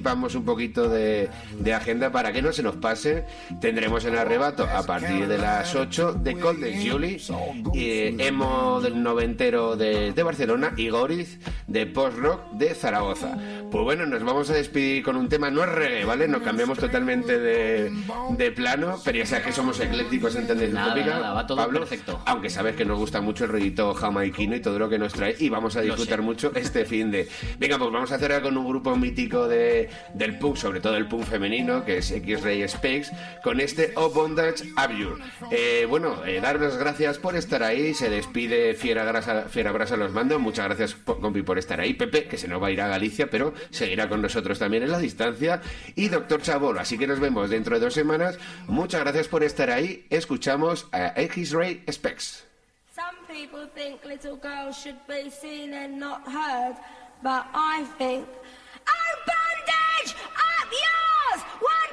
anticipamos un poquito de agenda para que no se nos pase. Tendremos en arrebato a partir de las 8 de Cold as Julie, emo del noventero de Barcelona y Goriz de post-rock de Zaragoza. Pues bueno, nos vamos a despedir con un tema, no es reggae, ¿vale? Nos cambiamos totalmente de plano, pero ya sabes que somos eclécticos, ¿entendés? Nada, va todo Pablo, perfecto. aunque sabes que nos gusta mucho el rollito jamaiquino y todo lo que nos trae, y vamos a disfrutar mucho este fin de... Venga, pues vamos a cerrar con un grupo mítico del punk, sobre todo el punk femenino, que es X-Ray Speaks, con este O Bondage Abjure. Dar las gracias por estar ahí. Se despide Fiera Brasa los mando. Muchas gracias, compi, por estar ahí. Pepe, que se nos va a ir a Galicia, pero seguirá con nosotros también en la distancia. Y Doctor Chabolo, así que nos vemos dentro de 2 semanas. Muchas gracias por estar ahí. Escuchamos a X-Ray Specs. Some people think little girls should be seen and not heard, but I think